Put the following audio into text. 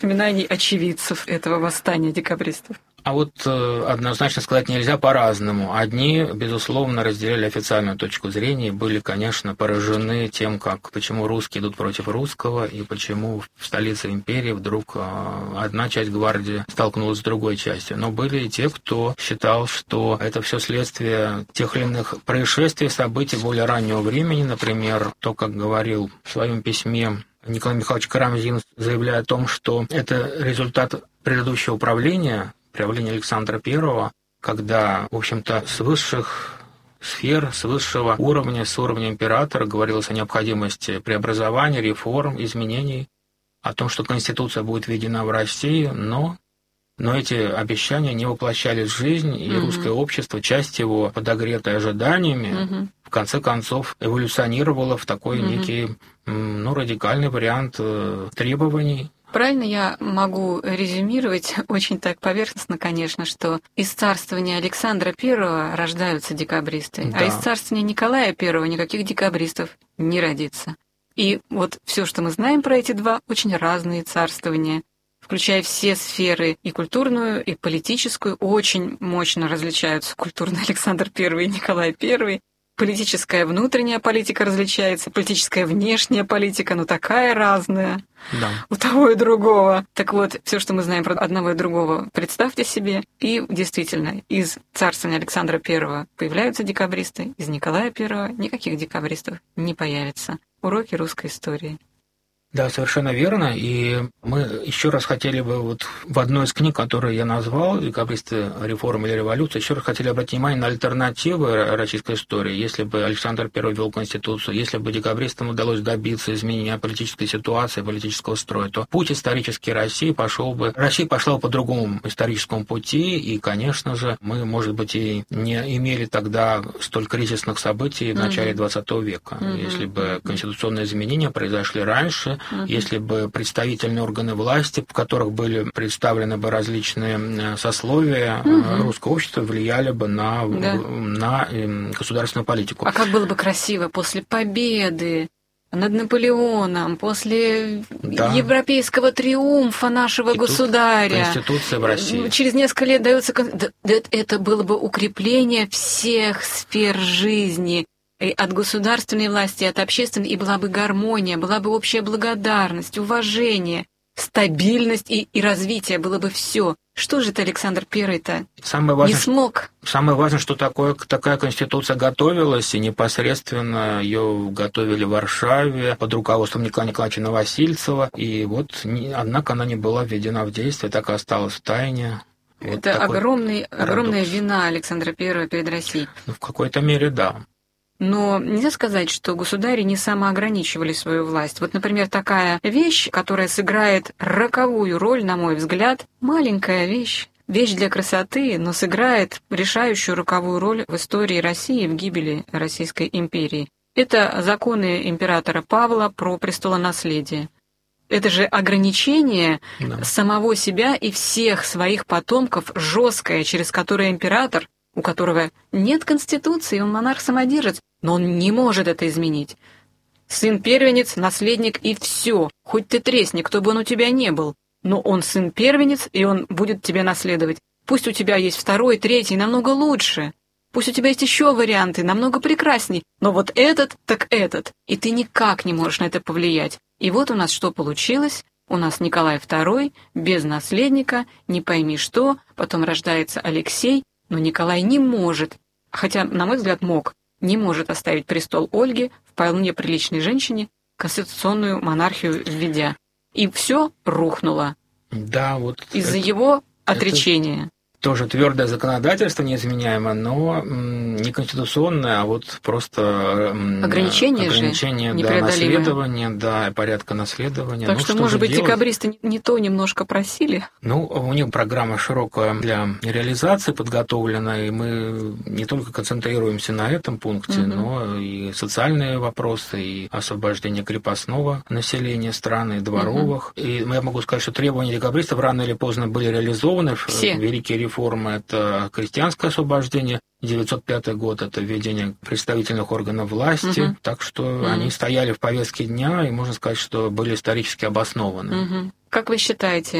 воспоминаний очевидцев этого восстания декабристов? А вот однозначно сказать нельзя по-разному. Одни, безусловно, разделяли официальную точку зрения и были, конечно, поражены тем, почему русские идут против русского и почему в столице империи вдруг одна часть гвардии столкнулась с другой частью. Но были и те, кто считал, что это все следствие тех или иных происшествий, событий более раннего времени. Например, то, как говорил в своем письме Николай Михайлович Карамзин, заявляя о том, что это результат предыдущего правления Александра I, когда, в общем-то, с высших сфер, с высшего уровня, с уровня императора говорилось о необходимости преобразования, реформ, изменений, о том, что Конституция будет введена в России, но эти обещания не воплощались в жизнь, и русское общество, часть его, подогретая ожиданиями, в конце концов эволюционировало в такой некий радикальный вариант требований. Правильно я могу резюмировать, очень так поверхностно, конечно, что из царствования Александра I рождаются декабристы, да. А из царствования Николая I никаких декабристов не родится. И вот все, что мы знаем про эти два очень разные царствования, включая все сферы, и культурную, и политическую, очень мощно различаются культурный Александр I и Николай I. Политическая внутренняя политика различается, политическая внешняя политика, такая разная. Да. У того и другого. Так вот, все, что мы знаем про одного и другого, представьте себе. И действительно, из царствования Александра I появляются декабристы, из Николая I никаких декабристов не появится. Уроки русской истории. Да, совершенно верно. И мы еще раз хотели бы в одной из книг, которую я назвал, «Декабристы, реформы или революция», еще раз хотели обратить внимание на альтернативы российской истории. Если бы Александр I ввел Конституцию, если бы декабристам удалось добиться изменения политической ситуации, политического строя, то путь исторический Россия пошла по другому историческому пути, и, конечно же, мы, может быть, и не имели тогда столь кризисных событий в начале XX века. Если бы конституционные изменения произошли раньше, если бы представительные органы власти, в которых были представлены бы различные сословия русского общества, влияли бы на государственную политику. А как было бы красиво после победы над Наполеоном, после европейского триумфа нашего государя. Конституция в России. Через несколько лет дается... Это было бы укрепление всех сфер жизни. И от государственной власти, от общественной, и была бы гармония, была бы общая благодарность, уважение, стабильность и развитие, было бы все. Что же это Александр I-то не смог? Самое важное, что такая конституция готовилась, и непосредственно ее готовили в Варшаве под руководством Николая Николаевича Новосильцева, и однако она не была введена в действие, так и осталась в тайне. Это огромная вина Александра I перед Россией. В какой-то мере, да. Но нельзя сказать, что государи не самоограничивали свою власть. Вот, например, такая вещь, которая сыграет роковую роль, на мой взгляд, маленькая вещь для красоты, но сыграет решающую роковую роль в истории России, в гибели Российской империи. Это законы императора Павла про престолонаследие. Это же ограничение самого себя и всех своих потомков, жесткое, через которое император, у которого нет конституции, он монарх-самодержец, но он не может это изменить. Сын-первенец, наследник и все. Хоть ты тресни, кто бы он у тебя не был. Но он сын-первенец, и он будет тебя наследовать. Пусть у тебя есть второй, третий, намного лучше. Пусть у тебя есть еще варианты, намного прекрасней. Но вот этот, так этот. И ты никак не можешь на это повлиять. И вот у нас что получилось? У нас Николай II без наследника, не пойми что, потом рождается Алексей, но Николай не может, хотя, на мой взгляд, не может оставить престол Ольги, вполне приличной женщине, конституционную монархию введя. И все рухнуло. Да, из-за его отречения. Тоже твердое законодательство неизменяемо, но не конституционное, а просто ограничение наследования, порядка наследования. Так что, может быть, декабристы не то немножко просили? У них программа широкая для реализации подготовлена, и мы не только концентрируемся на этом пункте, но и социальные вопросы, и освобождение крепостного населения страны, дворовых. И я могу сказать, что требования декабристов рано или поздно были реализованы. Все. Великие реформы реформы – это крестьянское освобождение, 905 год – это введение представительных органов власти, так что они стояли в повестке дня, и можно сказать, что были исторически обоснованы. Как вы считаете,